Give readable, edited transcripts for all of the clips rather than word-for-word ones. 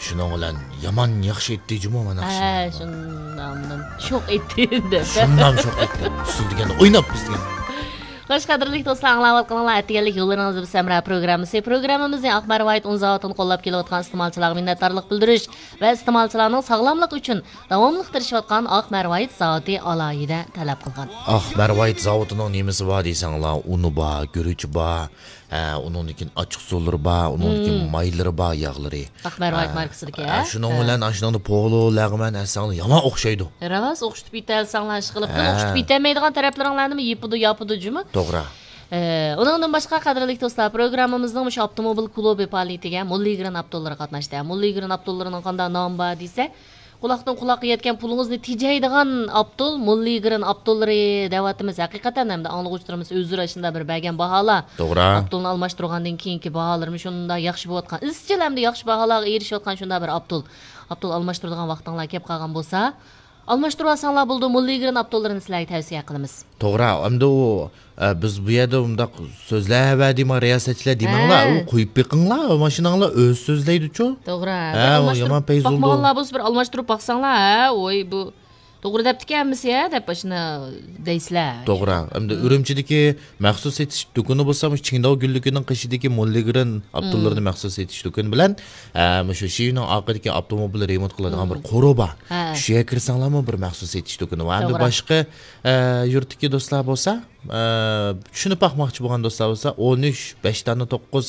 Şunun bilan yomon yaxshi etdi juma mana shundan sho'q etdi deb. Shundan sho'q etdi. Siz deganda o'ynab biz degan. Xo'sh, qadrli do'stlar, anglayotganlar, aytganlik yo'llaringiz biz Samra programmasi. Programmamizning axbar va inzotini qo'llab kelayotgan iste'molchilarga minnatdorlik bildirish va iste'molchilarning sog'lomlik uchun davomli tirishayotgan Aqmarvoyit zavodi alohida talab qilgan. Aqmarvoyit zavodining nemasi bor deysanglar, uni bor, guruchi bor, uningkin ochiq suvlari bor, uningkin maylari bor, yog'lari. Aqmarvoyit markasidagi. Shuning bilan ashuningni polo, lag'man asanglar yomon o'xshaydi. Ravas o'xshitib bitalsanglar, ish qilib, o'xshitib bitmaydigan taraflaringlarni yopidi juma. To'g'ri. Undan boshqa qadrli do'stlar, programmamizning o'sha avtomobil klubi faoliyatiga Mulligran Abdullar qatnashdi. Mulligran Abdullarining qanday nomi bor desa, quloqdan quloqqa yetgan pulingizni tejaydigan Abdul Mulligran Abdullari da'vatimiz haqiqatan ham anglovchilarimiz o'zlari shunda bir bergan baholar. To'g'ri. Abdulni almashtirgandan keyingi baholarimiz shunda yaxshi bo'layotgan, izchil hamda yaxshi baholarga erishayotgan shunda bir Abdul almashtiradigan vaqtinglar kelib qolgan bo'lsa, almashtirib olsanglar bo'ldi, Mulligran Abdullarini sizlarga tavsiya qilamiz. To'g'ri, endi u biz bu yerda undaq so'zlab deyman, riyosatchilar deymanglar, u qo'yib beqinglar, mashinanglar o'z so'zlaydi-ku. To'g'ri. Yomon payz bo'ldi. Bakmanglar bo'lsa bir almashtirib baqsanglar, voy bu to'g'ri debdikanmisiz deb ashuni deysizlar. To'g'ri. Endi Urumchidagi maxsus etish do'koni bo'lsa, Chingdov gulligining qishidagi Mulligran Abdullarni maxsus etish do'koni bilan shu shiyning orqadagi avtomobil remont qiladigan bir qo'roba. Shu yerga kirsanglarmi bir maxsus etish do'koni va endi boshqa yurtdagi do'stlar bo'lsa, shuni paqmoqchi bo'lgan do'stlar bo'lsa 13 5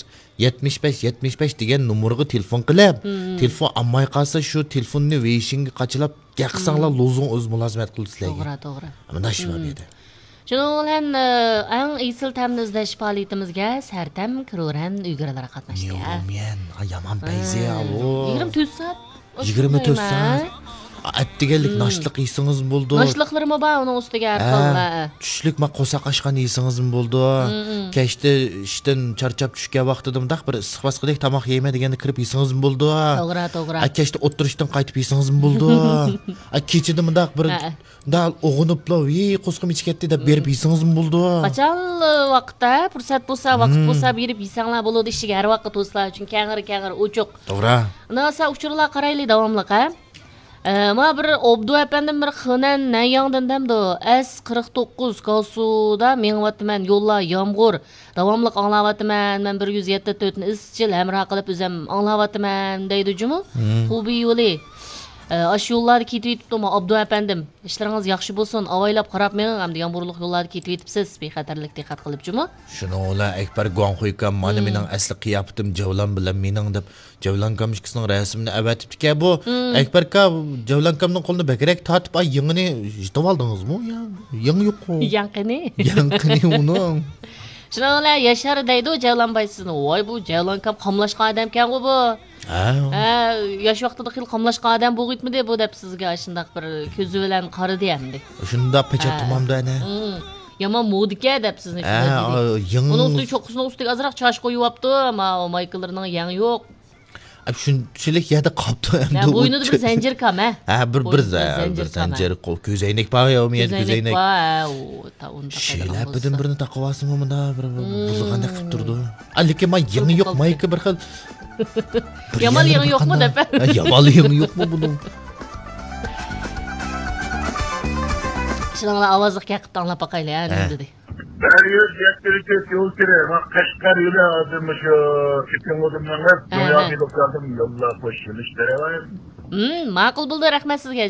75 degan nomerga telefon qilib, telefon olmay qolsa shu telefonni veyshingga qachilab yaqsanglar lozung o'z mulozimat qilsizlar. To'g'ri. Mana shu edi. Shuning bilan eng esil ta'mni izlash faoliyatimizga Sartam Kiroran uyg'urlar qatnashdi. Men yomon payzi avo. 24 soat. 24 soat. Atdiganlik nashliq yesingiz bo'ldi. Nashliqlarimi bor uning ustiga arqonlar. Tushlik ma qo'sa qashqan yesingiz bo'ldi. Kechda ishdan charchab tushgan vaqtida mundaq bir issiqvasqidek tomoq yeyma deganda kirib yesingiz bo'ldi. To'g'ri. Kechda o'tirishdan qaytib yesingiz bo'ldi. Kechida mundaq bir dal o'g'iniblar, qo'sqim ichib ketdi deb berib yesingiz bo'ldi. Qachon vaqtda fursat bo'lsa, vaqt bo'lsa berib yesanglar bo'ladi ishiga har vaqt do'stlar uchun kangir o'choq. To'g'ri. Nasa uchurlar qarayli davomli ma bir obdu efendim bir xınan nayangdan demdi S49 Galsu'da menvatman yo'llar yomg'ir davomli anglavatman men 174 izchil hamroh qilib o'zim anglavatman deydi jumu xubi yo'li ash yo'llarni ketib yetibdimi obdu efendim ishlaringiz yaxshi bo'lsin avaylab qarab men hamda yomg'irlik yo'llarni ketib yetibsiz bexatarlik diqqat qilib jumu shuni ola akbar guan qo'ygan mana mening asli qiyofatim javlan bilan mening deb Javlan kamishkisining rasmini avatibdi bu akbar ka Javlan kamning qo'lini bakrak tortib yengini yutib oldingizmi ya yeng yo'q-ku yanqini uning shuningla yashar deydi Javlanbay sizni voy bu Javlan kam qamlashgan odam kan bu yosh vaqtida xil qamlashgan odam bo'g'itmidi bu deb sizga shundaq bir ko'zi bilan qaradi endi shunda pechatmamda ana yomon modika deb sizni uning ustiga cho'qqisining ustiga azroq chash qo'yib yopti ama Michael'larning yangi yo'q shunchalik yerda qolibdi endi bo'ynida bir zanjir kam bir zanjir qo'l ko'zoynak bor yo men ko'zoynak shelabdan birini taqib olsam bunda bir buzg'anda qilib turdi lekin men yangi yo'q mayka bir xil yamal yangi yo'qmi deb yamal yangi yo'qmi buning shuningla ovozli qilib tanlab boqaylik dedi Periyot yettirecek yol kere. Kaşkar yılı adım şu çıkın odumdan hep. Doya bir doktordım yolla koşuyor işlere var. Ma'qul bo'ldi, rahmat sizga.